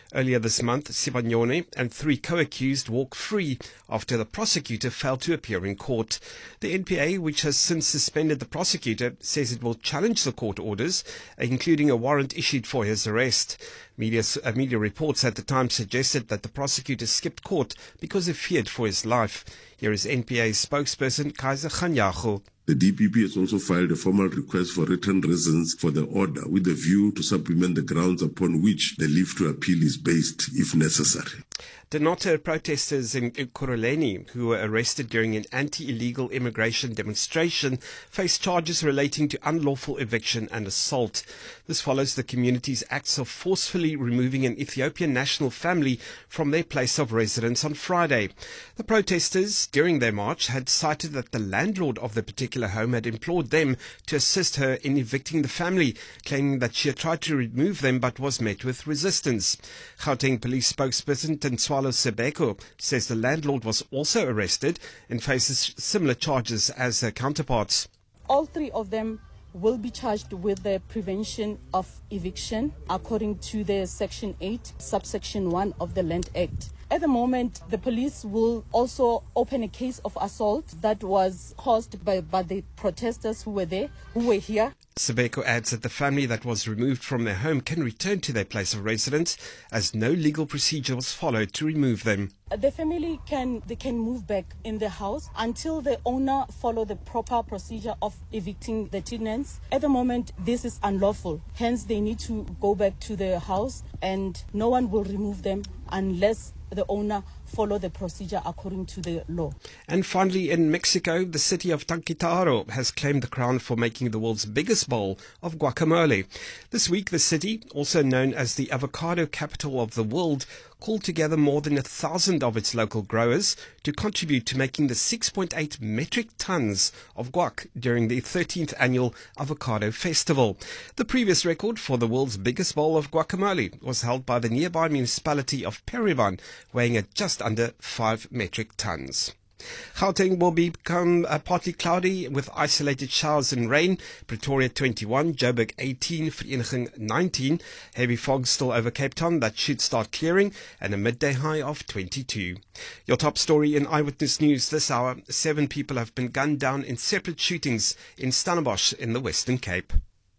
Earlier this month, Sibanyoni and 3 co-accused walked free after the prosecutor failed to appear in court. The NPA, which has since suspended the prosecutor, says it will challenge the court orders, including a warrant issued for his arrest. Media reports at the time suggested that the prosecutor skipped court because he feared for his life. Here is NPA spokesperson Kaiser Khanyago. The DPP has also filed a formal request for written reasons for the order with a view to supplement the grounds upon which the leave to appeal is based, if necessary. Donato protesters in Ekurhuleni, who were arrested during an anti-illegal immigration demonstration, face charges relating to unlawful eviction and assault. This follows the community's acts of forcefully removing an Ethiopian national family from their place of residence on Friday. The protesters, during their march, had cited that the landlord of the particular home had implored them to assist her in evicting the family, claiming that she had tried to remove them but was met with resistance. Gauteng police spokesperson Tenswalo Sebeko says the landlord was also arrested and faces similar charges as her counterparts. All 3 of them will be charged with the prevention of eviction according to the Section 8, subsection 1 of the Land Act. At the moment, the police will also open a case of assault that was caused by the protesters who were here. Sebeko adds that the family that was removed from their home can return to their place of residence as no legal procedure was followed to remove them. The family can move back in the house until the owner follow the proper procedure of evicting the tenants. At the moment, this is unlawful. Hence, they need to go back to their house and no one will remove them unless the owner follow the procedure according to the law. And finally, in Mexico, the city of Tanquitaro has claimed the crown for making the world's biggest bowl of guacamole. This week, the city, also known as the avocado capital of the world, called together more than 1,000 of its local growers to contribute to making the 6.8 metric tons of guac during the 13th annual Avocado Festival. The previous record for the world's biggest bowl of guacamole was held by the nearby municipality of Periban, weighing at just under 5 metric tons. Gauteng will become partly cloudy with isolated showers and rain. Pretoria 21, Joburg 18, Vereeniging 19. Heavy fog still over Cape Town that should start clearing, and a midday high of 22. Your top story in Eyewitness News this hour: 7 people have been gunned down in separate shootings in Stellenbosch in the Western Cape.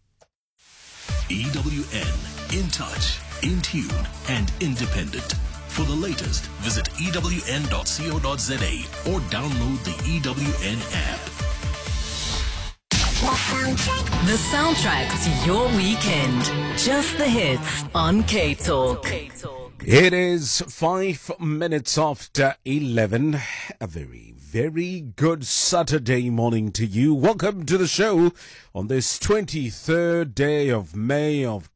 EWN, in touch, in tune and independent. For the latest, visit ewn.co.za or download the EWN app. The soundtrack to your weekend. Just the hits on K-Talk. It is 5 minutes after 11. A very, very good Saturday morning to you. Welcome to the show on this 23rd day of May of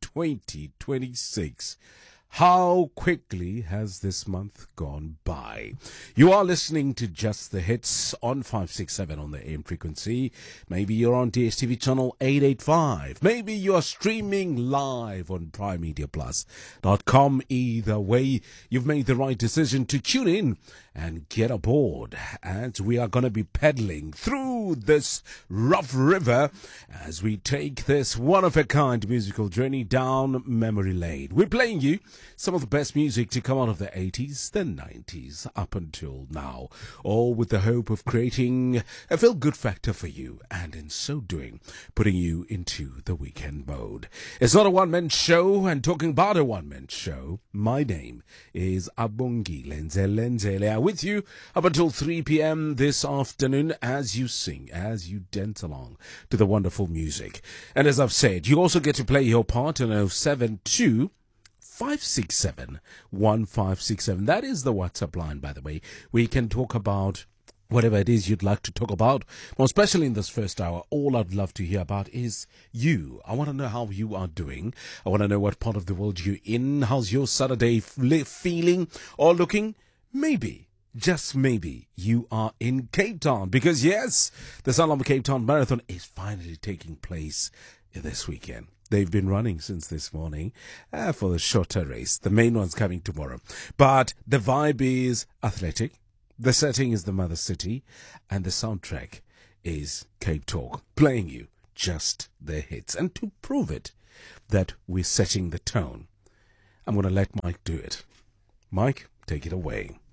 2026. How quickly has this month gone by? You are listening to Just the Hits on 567 on the AM frequency. Maybe you're on DSTV channel 885. Maybe you're streaming live on PrimeMediaPlus.com. Either way, you've made the right decision to tune in and get aboard, as we are going to be pedaling through this rough river as we take this one-of-a-kind musical journey down memory lane. We're playing you some of the best music to come out of the 80s, the 90s, up until now, all with the hope of creating a feel-good factor for you, and in so doing, putting you into the weekend mode. It's not a one-man show, and talking about a one-man show, my name is Abongi Lenzele, with you up until 3 p.m. this afternoon as you sing, as you dance along to the wonderful music. And as I've said, you also get to play your part in 072 567 1567. That is the WhatsApp line, by the way. We can talk about whatever it is you'd like to talk about. Well, especially in this first hour, all I'd love to hear about is you. I want to know how you are doing. I want to know what part of the world you're in. How's your Saturday feeling or looking? Maybe, just maybe, you are in Cape Town, because yes, the Sanlam Cape Town Marathon is finally taking place this weekend. They've been running since this morning for the shorter race. The main one's coming tomorrow. But the vibe is athletic. The setting is the mother city. And the soundtrack is Cape Talk, playing you just the hits. And to prove it, that we're setting the tone, I'm going to let Mike do it. Mike, take it away.